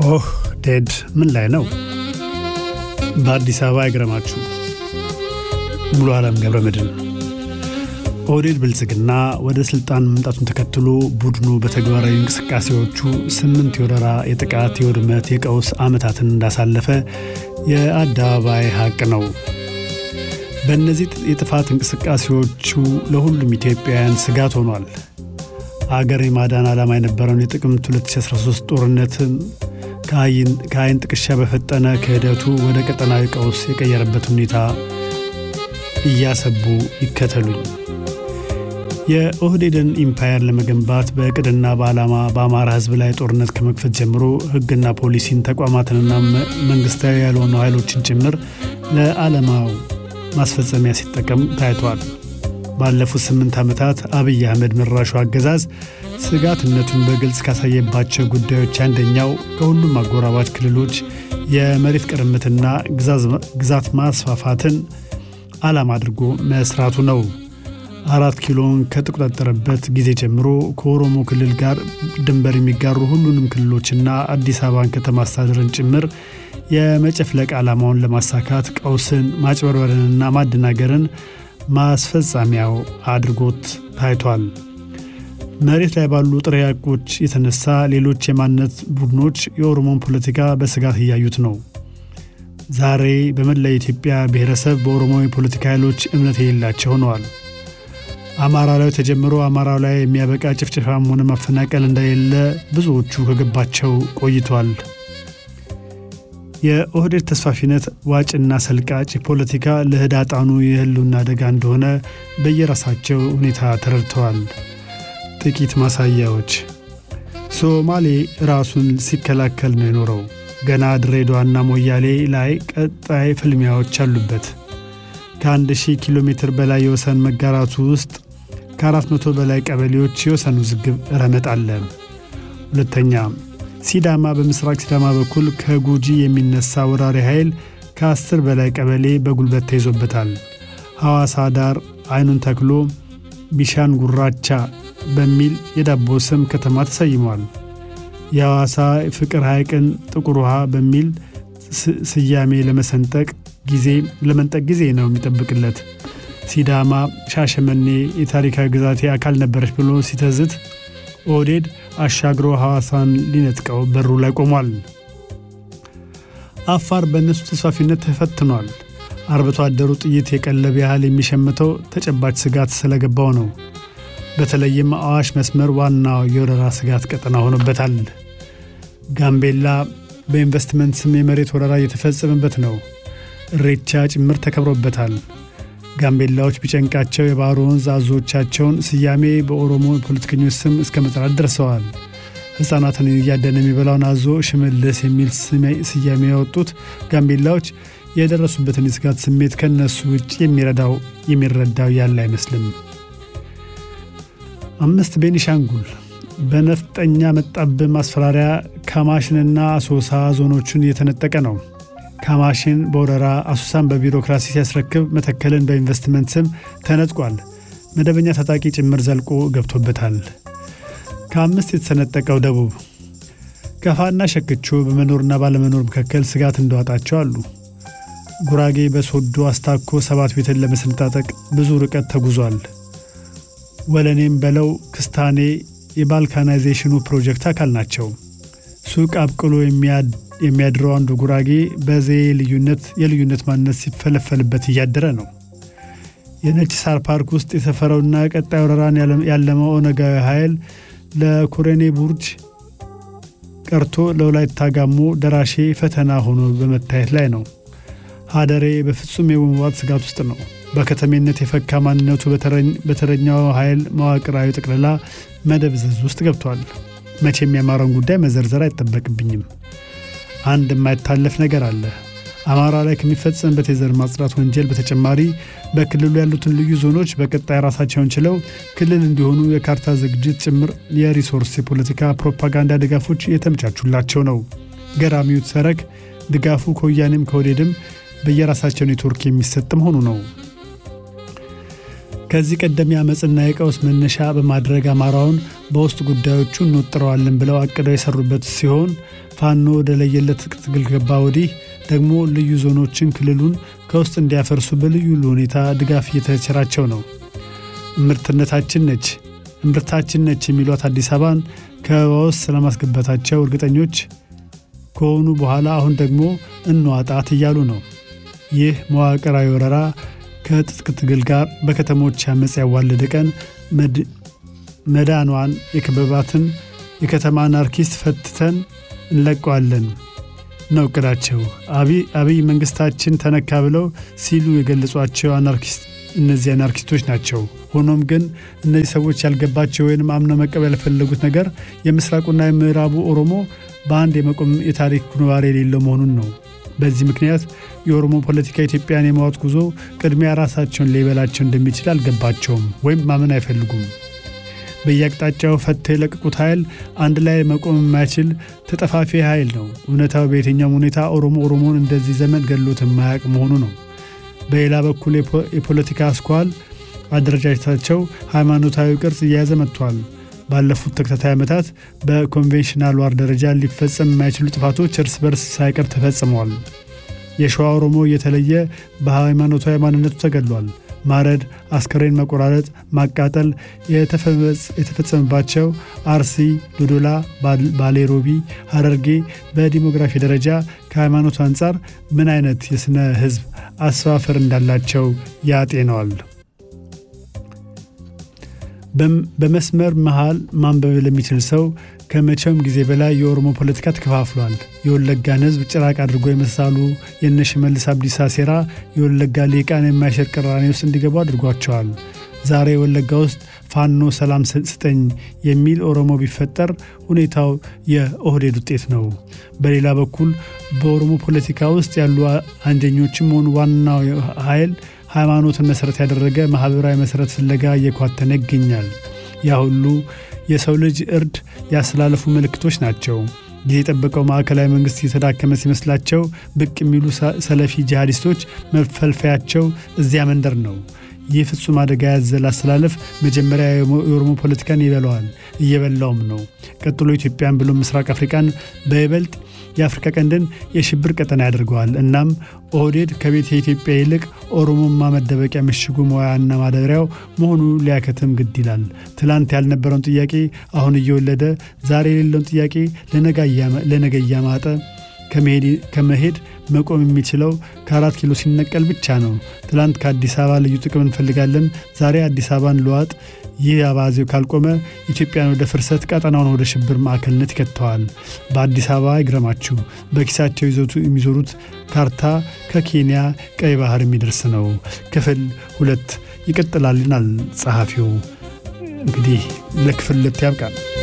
ዴድ ምን ላይ ነው? በአዲስ አበባ አይገርማችሁ። ሙሉ ዓለም ገብረመድህን ኦህዴድ ብልጽግና ወደ ስልጣን መምጣቱን ተከትሎ ቡድኑ በተግባራዊ እንቅስቃሴዎቹ 8 የወረራ፣ የጥቃት፣ የውድመት፣ የቀውስ ዓመታትን እንዳሳለፈ የአደባባይ ሀቅ ነው። በእነዚህ የጥፋት እንቅስቃሴዎቹ ለሁሉም ኢትዮጵያውያን ስጋት ሆኗል። አገር የማዳን ዓላማ የነበረውን የጥቅምት 2013 ጦርነትን ከአይን ጥቅሻ በፈጠነ ክህደቱ ወደ ቀጠናዊ ቀውስ የቀየረበት ሁኔታ እያሰቡ ይከተሉኝ። የኦህዴድን ኢምፓየር ለመገንባት በእቅድና በዓላማ በአማራ ሕዝብ ላይ ጦርነት ከመክፈት ጀምሮ ሕግና ፖሊሲን፣ ተቋማትንና መንግስታዊ ያልሆኑ ኃይሎችን ጭምር ለዓላማው ማስፈጸሚያ ሲጠቀም ታይቷል። ባለፉት 8 ዓመታት አብይ አህመድ መራሹ አገዛዝ ስጋትነቱን በግልጽ ካሳየባቸው ጉዳዮች አንደኛው ከሁሉም አጎራባች ክልሎች የመሬት ቅርምትና ግዛት ማስፋፋትን ዓላማ አድርጎ መስራቱ ነው። 4 ኪሎን ከተቆጣጠረበት ጊዜ ጀምሮ ከኦሮሞ ክልል ጋር ድንበር የሚጋሩ ሁሉንም ክልሎችና አዲስ አበባን ከተማ አስተዳደርን ጭምር የመጨፍለቅ ዓላማውን ለማሳካት ቀውስን፣ ማጭበርበርንና ማደናገርን ማስፈጸሚያው አድርጎት ታይቷል። መሬት ላይ ባሉ ጥሬ ሐቆች የተነሳ ሌሎች የማንነት ቡድኖች የኦሮሞን ፖለቲካ በስጋት እያዩት ነው። ዛሬ በመላ የኢትዮጵያ ብሔረሰብ በኦሮሞ የፖለቲካ ኃይሎች እምነት የሌላቸው ሆነዋል። አማራ ላይ ተጀምሮ አማራው ላይ የሚያበቃ ጭፍጨፋም ሆነ ማፈናቀል እንደሌለ ብዙዎቹ ከገባቸው ቆይቷል። የኦህዴድ ተስፋፊነት ዋጭና ሰልቃጭ ፖለቲካ ለህዳጣኑ የህልውና አደጋ እንደሆነ በየራሳቸው ሁኔታ ተረድተዋል። ጥቂት ማሳያዎች። ሶማሌ ራሱን ሲከላከል ነው የኖረው። ገና ድሬዳዋና ሞያሌ ላይ ቀጣይ ፍልሚያዎች አሉበት። ከ1000 ኪሎ ሜትር በላይ የወሰን መጋራቱ ውስጥ ከ400 በላይ ቀበሌዎች የወሰን ውዝግብ ረመጥ አለ። ሁለተኛ፣ ሲዳማ በምስራቅ ሲዳማ በኩል ከጉጂ የሚነሳ ወራሪ ኃይል ከ10 በላይ ቀበሌ በጉልበት ተይዞበታል። ሐዋሳ ዳር አይኑን ተክሎ ቢሻን ጉራቻ በሚል የዳቦ ስም ከተማ ተሰይሟል። የሐዋሳ ፍቅር ሐይቅን ጥቁር ውሃ በሚል ስያሜ ለመንጠቅ ጊዜ ነው የሚጠብቅለት። ሲዳማ ሻሸመኔ የታሪካዊ ግዛቴ አካል ነበረች ብሎ ሲተዝት ኦህዴድ አሻግሮ ሐዋሳን ሊነጥቀው በሩ ላይ ቆሟል። አፋር በእነሱ ተስፋፊነት ተፈትኗል። አርብቶ አደሩ ጥይት የቀለብ ያህል የሚሸምተው ተጨባጭ ስጋት ስለገባው ነው። በተለይም አዋሽ መስመር ዋናው የወረራ ስጋት ቀጠና ሆኖበታል። ጋምቤላ በኢንቨስትመንት ስም የመሬት ወረራ እየተፈጸመበት ነው። እሬቻ ጭምር ተከብሮበታል። ጋምቤላዎች ቢጨንቃቸው የባህር ወንዝ አዞቻቸውን ስያሜ በኦሮሞ ፖለቲከኞች ስም እስከ መጥራት ደርሰዋል። ሕፃናትን እያደነ የሚበላውን አዞ ሽመልስ የሚል ስያሜ ያወጡት ጋምቤላዎች የደረሱበትን የስጋት ስሜት ከነሱ ውጭ የሚረዳው ያለ አይመስልም። 5 ቤኒሻንጉል በነፍጠኛ መጣብህ ማስፈራሪያ ካማሽንና አሶሳ ዞኖቹን እየተነጠቀ ነው። ካማሽን በወረራ አሶሳን በቢሮክራሲ ሲያስረክብ መተከልን በኢንቨስትመንት ስም ተነጥቋል። መደበኛ ታጣቂ ጭምር ዘልቆ ገብቶበታል። ከ5 የተሰነጠቀው ደቡብ ከፋና ሸክቾ በመኖርና ባለመኖር መካከል ስጋት እንደዋጣቸው አሉ። ጉራጌ በሶዶ አስታኮ 7 ቤትን ለመሰነጣጠቅ ብዙ ርቀት ተጉዟል። ወለኔም በለው ክስታኔ የባልካናይዜሽኑ ፕሮጀክት አካል ናቸው። ሱቅ አብቅሎ የሚያድረው አንዱ ጉራጌ በዘዬ የልዩነት ማንነት ሲፈለፈልበት እያደረ ነው። የነጭ ሳር ፓርክ ውስጥ የሰፈረውና ቀጣይ ወረራን ያለመው ኦነጋዊ ኃይል ለኮረኔ ቡርጅ ቀርቶ ለወላይታ ጋሞ ደራሼ ፈተና ሆኖ በመታየት ላይ ነው። ሀደሬ በፍጹም የመዋጥ ስጋት ውስጥ ነው። በከተሜነት የፈካ ማንነቱ በተረኛው ኃይል መዋቅራዊ ጥቅልላ መደብዘዝ ውስጥ ገብቷል። መቼም የአማራውን ጉዳይ መዘርዘር አይጠበቅብኝም። አንድ የማይታለፍ ነገር አለ። አማራ ላይ ከሚፈጸምበት የዘር ማጽዳት ወንጀል በተጨማሪ በክልሉ ያሉትን ልዩ ዞኖች በቀጣይ ራሳቸውን ችለው ክልል እንዲሆኑ የካርታ ዝግጅት ጭምር የሪሶርስ የፖለቲካ ፕሮፓጋንዳ ድጋፎች የተመቻቹላቸው ነው። ገራሚው ተረክ ድጋፉ ከወያኔም ከኦህዴድም በየራሳቸው ኔትወርክ የሚሰጥ መሆኑ ነው። ከዚህ ቀደም ያመጽና የቀውስ መነሻ በማድረግ አማራውን በውስጥ ጉዳዮቹ እንወጥረዋለን ብለው አቅደው የሰሩበት ሲሆን ፋኖ ወደ ለየለት ትግል ገባ ወዲህ ደግሞ ልዩ ዞኖችን ክልሉን ከውስጥ እንዲያፈርሱ በልዩ ሁኔታ ድጋፍ እየተቸራቸው ነው። እምርታችን ነች የሚሏት አዲስ አበባን ከበባ ውስጥ ስለማስገባታቸው እርግጠኞች ከሆኑ በኋላ አሁን ደግሞ እንዋጣት እያሉ ነው። ይህ መዋቅራዊ ወረራ ከትጥቅ ትግል ጋር በከተሞች አመጽ ያዋለደ ቀን መዳኗን የከበባትን የከተማ አናርኪስት ፈትተን እንለቀዋለን ነው እቅዳቸው። አብይ መንግስታችን ተነካ ብለው ሲሉ የገለጿቸው እነዚህ አናርኪስቶች ናቸው። ሆኖም ግን እነዚህ ሰዎች ያልገባቸው ወይንም አምነው መቀበል የፈለጉት ነገር የምስራቁና የምዕራቡ ኦሮሞ በአንድ የመቆም የታሪክ ጉንባር የሌለው መሆኑን ነው። በዚህ ምክንያት የኦሮሞ ፖለቲካ ኢትዮጵያን የማወጥ ጉዞ ቅድሚያ ራሳቸውን ሊበላቸው እንደሚችል አልገባቸውም ወይም ማመን አይፈልጉም። በየአቅጣጫው ፈተው የለቀቁት ኃይል አንድ ላይ መቆም የማይችል ተጠፋፊ ኃይል ነው። እውነታው በየትኛውም ሁኔታ ኦሮሞን እንደዚህ ዘመን ገሎት የማያውቅ መሆኑ ነው። በሌላ በኩል የፖለቲካ አስኳል አደረጃጀታቸው ሃይማኖታዊ ቅርጽ እየያዘ መጥቷል። ባለፉት ተከታታይ ዓመታት በኮንቬንሽናል ዋር ደረጃ ሊፈጸም የማይችሉ ጥፋቶች እርስ በርስ ሳይቀር ተፈጽመዋል። የሸዋ ኦሮሞ የተለየ በሃይማኖታዊ ማንነቱ ተገድሏል። ማረድ፣ አስከሬን መቆራረጥ፣ ማቃጠል የተፈጸመባቸው አርሲ፣ ዶዶላ፣ ባሌ ሮቢ፣ ሐረርጌ በዲሞግራፊ ደረጃ ከሃይማኖቱ አንጻር ምን አይነት የስነ ህዝብ አሰፋፈር እንዳላቸው ያጤነዋል። በመስመር መሃል ማንበብ ለሚችል ሰው ከመቼውም ጊዜ በላይ የኦሮሞ ፖለቲካ ተከፋፍሏል። የወለጋን ህዝብ ጭራቅ አድርጎ የመሳሉ የሽመልስ አብዲሳ ሴራ የወለጋ ሊቃን የማይሽር ቅራኔ ውስጥ እንዲገቡ አድርጓቸዋል። ዛሬ ወለጋ ውስጥ ፋኖ ሰላም ስጠኝ የሚል ኦሮሞ ቢፈጠር ሁኔታው የኦህዴድ ውጤት ነው። በሌላ በኩል በኦሮሞ ፖለቲካ ውስጥ ያሉ አንጀኞችም ሆኑ ዋናው ኃይል ሃይማኖትን መሰረት ያደረገ ማህበራዊ መሰረት ፍለጋ እየኳተነ ይገኛል። ያ ሁሉ የሰው ልጅ እርድ ያስላለፉ ምልክቶች ናቸው። ጊዜ የጠበቀው ማዕከላዊ መንግስት የተዳከመ ሲመስላቸው ብቅ የሚሉ ሰለፊ ጂሃዲስቶች መፈልፈያቸው እዚያ መንደር ነው። ይህ ፍጹም አደጋ ያዘለ አስተላለፍ መጀመሪያ የኦሮሞ ፖለቲካን ይበላዋል፣ እየበላውም ነው። ቀጥሎ ኢትዮጵያን ብሎ ምስራቅ አፍሪካን በይበልጥ የአፍሪካ ቀንድን የሽብር ቀጠና ያደርገዋል። እናም ኦህዴድ ከቤት የኢትዮጵያ ይልቅ ኦሮሞማ መደበቂያ ምሽጉ መዋያና ማደሪያው መሆኑ ሊያከትም ግድ ይላል። ትላንት ያልነበረውን ጥያቄ አሁን እየወለደ ዛሬ የሌለውን ጥያቄ ለነገ እያማጠ ከመሄድ መቆም የሚችለው ከ4 ኪሎ ሲነቀል ብቻ ነው። ትላንት ከአዲስ አበባ ልዩ ጥቅም እንፈልጋለን፣ ዛሬ አዲስ አበባን ለዋጥ። ይህ አባዜው ካልቆመ ኢትዮጵያን ወደ ፍርሰት ቀጠናውን ወደ ሽብር ማዕከልነት ይከተዋል። በአዲስ አበባ ይግረማችሁ፣ በኪሳቸው የሚዞሩት ካርታ ከኬንያ ቀይ ባህር የሚደርስ ነው። ክፍል 2 ይቀጥላልናል ጸሐፊው። እንግዲህ ለክፍል 2 ያብቃል።